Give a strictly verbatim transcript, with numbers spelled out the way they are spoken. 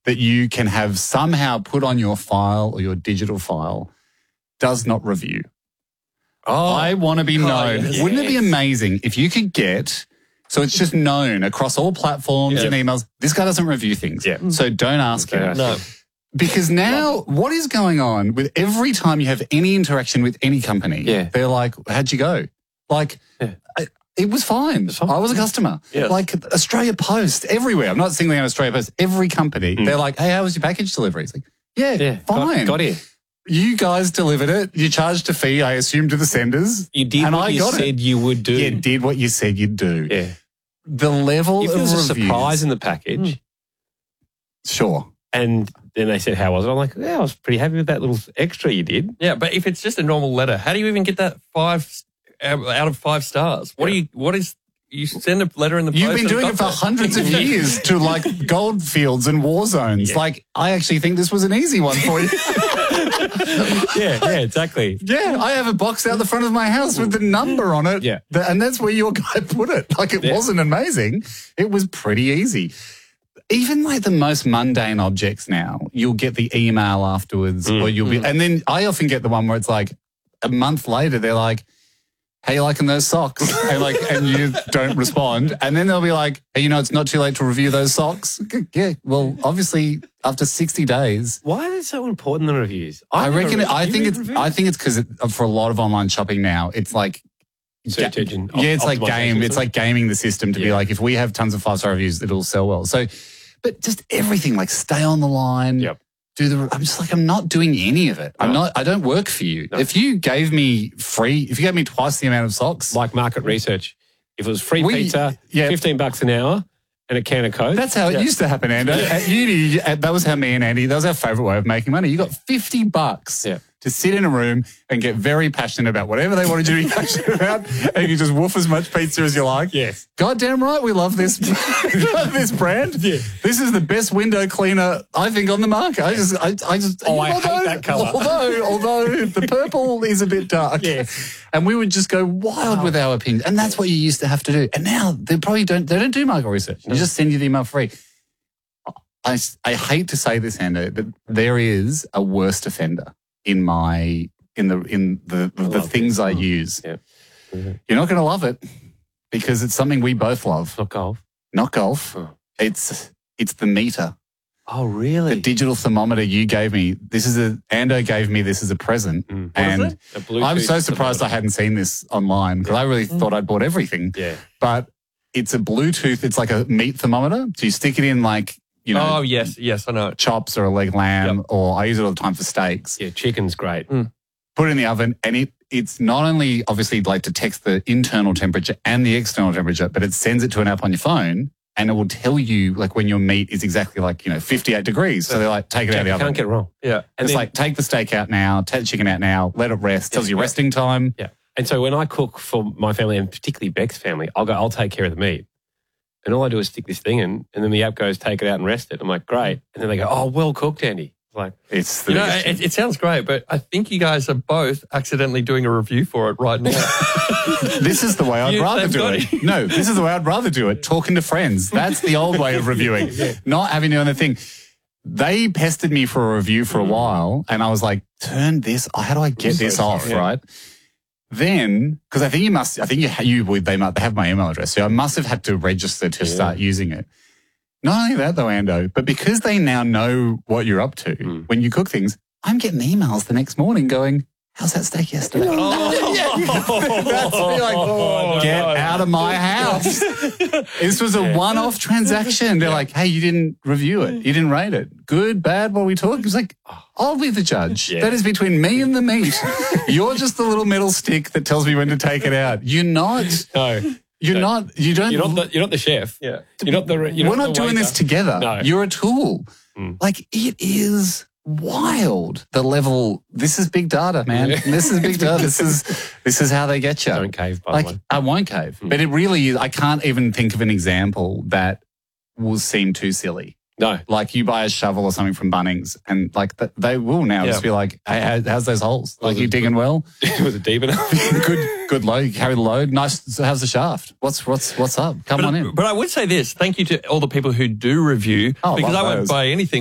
that you can have somehow put on your file or your digital file does not review. Oh, I want to be known. Oh, yes. Wouldn't it be amazing if you could get, so it's just known across all platforms Yeah. and emails, this guy doesn't review things. Yeah. So don't ask Okay. him. No. Because now what is going on with every time you have any interaction with any company, Yeah. they're like, how'd you go? Like, Yeah. I, it was fine. fine. I was a customer. Yes. Like Australia Post, everywhere. I'm not singling out Australia Post. Every company, they're like, hey, how was your package delivery? It's like, yeah, Yeah, fine. Got, got here. You guys delivered it. You charged a fee, I assume, to the senders. You did and what I you got said it. you would do. You did what you said you'd do. Yeah. The level If of there was a reviews, surprise in the package, sure. and then they said, how was it? I'm like, yeah, I was pretty happy with that little extra you did. Yeah, but if it's just a normal letter, how do you even get that five out of five stars? What do you? What is? You send a letter in the post. You've been and doing it got for that. hundreds of years to like goldfields and war zones. Yeah. Like, I actually think this was an easy one for you. yeah, yeah, exactly. Yeah, I have a box out the front of my house with the number on it. Yeah. Th- And that's where your guy put it. Like, it Yeah. wasn't amazing. It was pretty easy. Even like the most mundane objects now, you'll get the email afterwards or you'll be, and then I often get the one where it's like a month later, they're like, how you liking those socks? And like, and you don't respond. And then they'll be like, hey, you know, it's not too late to review those socks. Yeah. Well, obviously after sixty days, Why is it so important, the reviews? I never reckon, read- I you think read it's, reviews? I think it's because it, for a lot of online shopping now, it's like, Search engine yeah, it's like optimization game. It's stuff. like gaming the system to be Yeah. like, if we have tons of five star reviews, it'll sell well. So, but just everything, like stay on the line. Yep. Do the. I'm just like, I'm not doing any of it. I'm No. not. I don't work for you. No. If you gave me free, if you gave me twice the amount of socks, Like market research. If it was free We- pizza, yeah. fifteen bucks an hour, and a can of Coke. that's how it used to happen, Ando. At uni, at- that was how me and Andy. That was our favourite way of making money. You got fifty bucks. Yeah. To sit in a room and get very passionate about whatever they wanted you to be passionate about, and you just woof as much pizza as you like. Yes. Goddamn right, we love this. We love this brand. Yeah. This is the best window cleaner I think on the market. I just, I, I just. Oh, I hate that colour. Although, although the purple is a bit dark. Yes. And we would just go wild with our opinions, and that's what you used to have to do. And now they probably don't. They don't do market research. They just send you the email free. I, I hate to say this, Ando, but there is a worst offender in my in the in the the, the love things this. I use. Yeah. You're not going to love it because it's something we both love. Not golf. Not golf. Oh. It's it's the meter, Oh, the really? digital thermometer you gave me. This is a Ando gave me this as a present, Mm. What and is it? A Bluetooth I'm so surprised I thermometer. hadn't seen this online because I really thought I'd bought everything. Yeah. But it's a Bluetooth. It's like a meat thermometer. So you stick it in like you know Oh yes, yes, I know. chops or a leg lamb, Yep. or I use it all the time for steaks. Yeah, chicken's great. Put it in the oven, and it it's not only obviously like detects the internal temperature and the external temperature, but it sends it to an app on your phone, and it will tell you like when your meat is exactly like you know fifty-eight degrees. So they're like, take it out of the You oven. can't get it wrong. Yeah. And it's then- like take the steak out now, take the chicken out now, let it rest. Tells you resting time. Yeah. And so when I cook for my family, and particularly Beck's family, I'll go, I'll take care of the meat. And all I do is stick this thing in, and then the app goes, take it out and rest it. I'm like, great. And then they go, oh, well cooked, Andy. It's like, It's the You know, biggest it, it sounds great, but I think you guys are both accidentally doing a review for it right now. This is the way I'd You- rather they've do got it. it. No, this is the way I'd rather do it. Talking to friends. That's the old way of reviewing. Not having to do anything. They pestered me for a review for a while, and I was like, turn this, how do I get this off, sorry. right? Then, because I think you must, I think you, you would, they might they have my email address, so I must have had to register to start using it. Not only that though, Ando, but because they now know what you're up to Mm. when you cook things, I'm getting emails the next morning going, how's that steak yesterday? That's me like, get out of my house. This was a one-off transaction. They're like, hey, you didn't review it. You didn't rate it. Good, bad, what are we talking? It was like, I'll be the judge. Yeah. That is between me and the meat. You're just the little metal stick that tells me when to take it out. You're not. no. You're No. not. You don't. You're not the, you're not the chef. Yeah. You're not the. You're We're not not the doing this waiter. together. No. You're a tool. Mm. Like, it is wild. The level. This is big data, man. Yeah. This is big data. This is this is how they get you. Don't cave, by Like, the way. I won't cave. But it really is. I can't even think of an example that will seem too silly. No. Like, you buy a shovel or something from Bunnings, and like th- they will now Yeah. just be like, hey, how, how's those holes? Like, you digging well? Was it deep enough? good, good load. You carry the load. Nice. So how's the shaft? What's what's what's up? Come But, on in. but I would say this: thank you to all the people who do review, Oh, because love I won't those. buy anything